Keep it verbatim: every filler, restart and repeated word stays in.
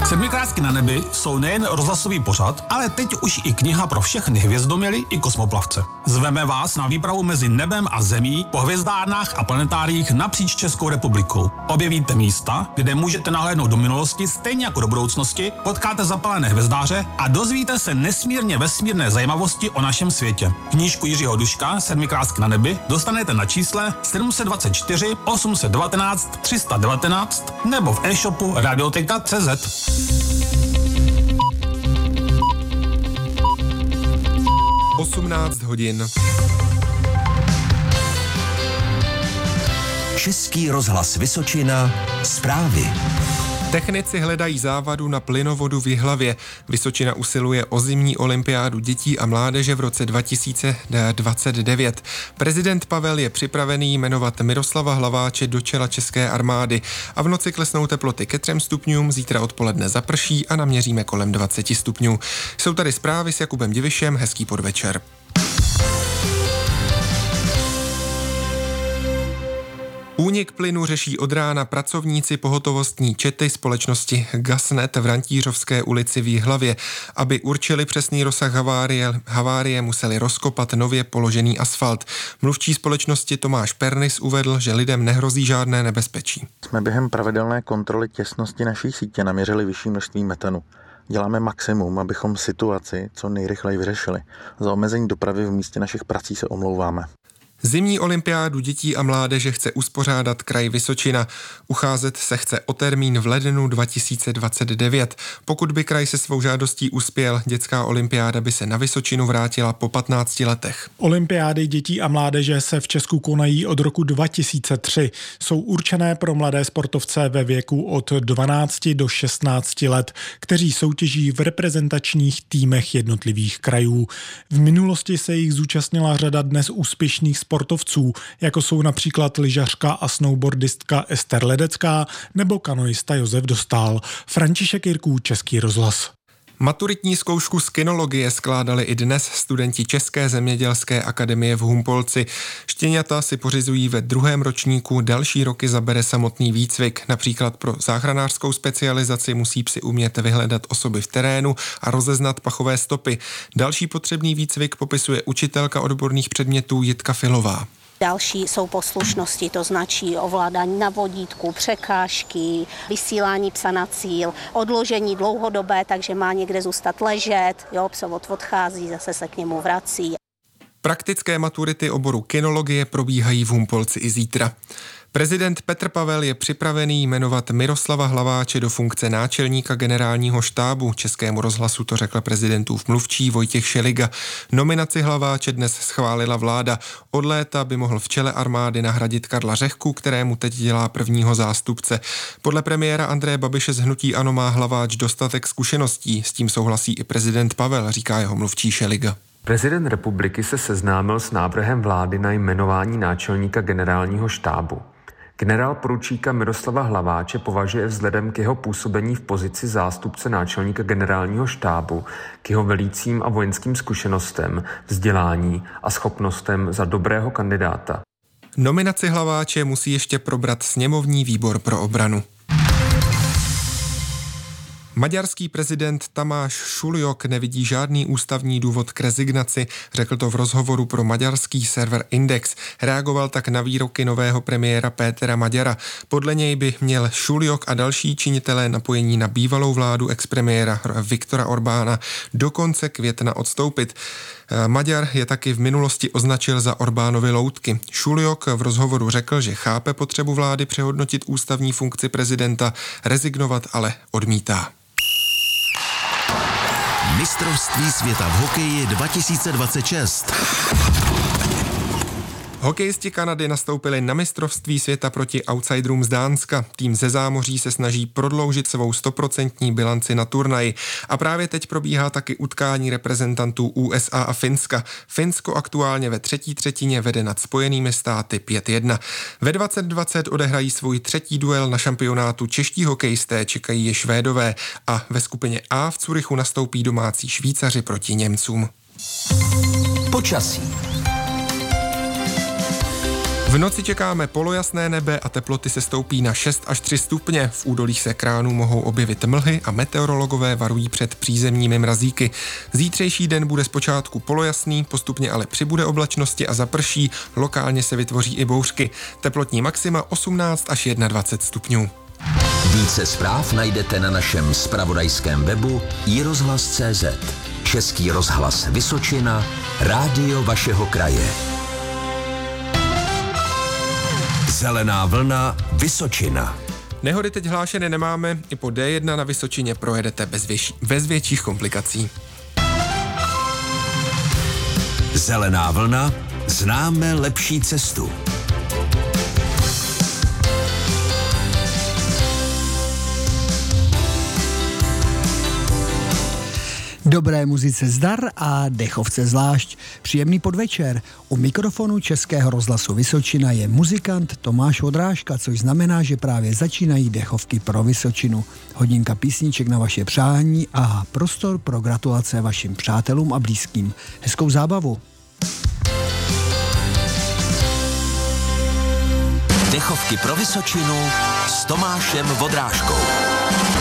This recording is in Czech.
Sedmikrátky na nebi jsou nejen rozhlasový pořad, ale teď už i kniha pro všechny hvězdoměry i kosmoplavce. Zveme vás na výpravu mezi nebem a zemí po hvězdárnách a planetáriích napříč Českou republikou. Objevíte místa, kde můžete nahlédnout do minulosti stejně jako do budoucnosti, potkáte zapalené hvězdáře a dozvíte se nesmírně vesmírné zajímavosti o našem světě. Knížku Jiřího Duška Sedmikrátky na nebi dostanete na čísle sedm dva čtyři osm jedna devět tři jedna devět nebo v e-shopu radioteka tečka cé zet. osmnáct hodin. Český rozhlas Vysočina. Zprávy. Technici hledají závadu na plynovodu v Jihlavě. Vysočina usiluje o zimní olympiádu dětí a mládeže v roce dva tisíce dvacet devět. Prezident Pavel je připravený jmenovat Miroslava Hlaváče do čela české armády. A v noci klesnou teploty ke třem stupňům, zítra odpoledne zaprší a naměříme kolem dvacet stupňů. Jsou tady zprávy s Jakubem Divišem, hezký podvečer. Únik plynu řeší od rána pracovníci pohotovostní čety společnosti Gasnet v Rantířovské ulici v Jihlavě. Aby určili přesný rozsah havárie, havárie museli rozkopat nově položený asfalt. Mluvčí společnosti Tomáš Pernis uvedl, že lidem nehrozí žádné nebezpečí. Jsme během pravidelné kontroly těsnosti naší sítě naměřili vyšší množství metanu. Děláme maximum, abychom situaci co nejrychleji vyřešili. Za omezení dopravy v místě našich prací se omlouváme. Zimní olympiádu dětí a mládeže chce uspořádat kraj Vysočina. Ucházet se chce o termín v lednu dva tisíce dvacet devět. Pokud by kraj se svou žádostí uspěl, dětská olympiáda by se na Vysočinu vrátila po patnácti letech. Olympiády dětí a mládeže se v Česku konají od roku dva tisíce tři. Jsou určené pro mladé sportovce ve věku od dvanácti do šestnácti let, kteří soutěží v reprezentačních týmech jednotlivých krajů. V minulosti se jich zúčastnila řada dnes úspěšných sportovců. sportovců, jako jsou například lyžařka a snowboardistka Ester Ledecká nebo kanoista Josef Dostál. František Jirků, Český rozhlas. Maturitní zkoušku z kynologie skládali i dnes studenti České zemědělské akademie v Humpolci. Štěňata si pořizují ve druhém ročníku, další roky zabere samotný výcvik. Například pro záchranářskou specializaci musí psi umět vyhledat osoby v terénu a rozeznat pachové stopy. Další potřebný výcvik popisuje učitelka odborných předmětů Jitka Filová. Další jsou poslušnosti, to značí ovládání na vodítku, překážky, vysílání psa na cíl, odložení dlouhodobé, takže má někde zůstat ležet, jo, psovod odchází, zase se k němu vrací. Praktické maturity oboru kynologie probíhají v Humpolci i zítra. Prezident Petr Pavel je připravený jmenovat Miroslava Hlaváče do funkce náčelníka generálního štábu. Českému rozhlasu to řekl prezidentův mluvčí Vojtěch Šeliga. Nominaci Hlaváče dnes schválila vláda. Od léta by mohl v čele armády nahradit Karla Řehku, kterému teď dělá prvního zástupce. Podle premiéra Andreje Babiše z hnutí ANO má Hlaváč dostatek zkušeností. S tím souhlasí i prezident Pavel, říká jeho mluvčí Šeliga. Prezident republiky se seznámil s návrhem vlády na jmenování náčelníka generálního štábu. Generál poručíka Miroslava Hlaváče považuje vzhledem k jeho působení v pozici zástupce náčelníka generálního štábu, k jeho velícím a vojenským zkušenostem, vzdělání a schopnostem za dobrého kandidáta. Nominaci Hlaváče musí ještě probrat sněmovní výbor pro obranu. Maďarský prezident Tamáš Šuljok nevidí žádný ústavní důvod k rezignaci, řekl to v rozhovoru pro maďarský server Index. Reagoval tak na výroky nového premiéra Pétera Maďara. Podle něj by měl Šuljok a další činitelé napojení na bývalou vládu expremiéra Viktora Orbána do konce května odstoupit. Maďar je taky v minulosti označil za Orbánovy loutky. Šuljok v rozhovoru řekl, že chápe potřebu vlády přehodnotit ústavní funkci prezidenta, rezignovat ale odmítá. Mistrovství světa v hokeji dva tisíce dvacet šest. Hokejisti Kanady nastoupili na mistrovství světa proti outsiderům z Dánska. Tým ze zámoří se snaží prodloužit svou stoprocentní bilanci na turnaji. A právě teď probíhá taky utkání reprezentantů U S A a Finska. Finsko aktuálně ve třetí třetině vede nad Spojenými státy pět jedna. Ve dvacet dvacet odehrají svůj třetí duel na šampionátu čeští hokejisté, čekají je Švédové a ve skupině A v Curychu nastoupí domácí Švýcaři proti Němcům. Počasí. V noci čekáme polojasné nebe a teploty se stoupí na šest až tři stupně. V údolích se kránů mohou objevit mlhy a meteorologové varují před přízemními mrazíky. Zítřejší den bude zpočátku polojasný, postupně ale přibude oblačnosti a zaprší, lokálně se vytvoří i bouřky. Teplotní maxima osmnáct až dvacet jedna stupňů. Více zpráv najdete na našem zpravodajském webu i rozhlas tečka cé zet. Český rozhlas Vysočina, rádio vašeho kraje. Zelená vlna Vysočina. Nehody teď hlášené nemáme, i po dé jedna na Vysočině projedete bez, větší, bez větších komplikací. Zelená vlna, známe lepší cestu. Dobré muzice zdar a dechovce zvlášť. Příjemný podvečer. U mikrofonu Českého rozhlasu Vysočina je muzikant Tomáš Vodrážka, což znamená, že právě začínají dechovky pro Vysočinu. Hodinka písniček na vaše přání a prostor pro gratulace vašim přátelům a blízkým. Hezkou zábavu. Dechovky pro Vysočinu s Tomášem Vodrážkou.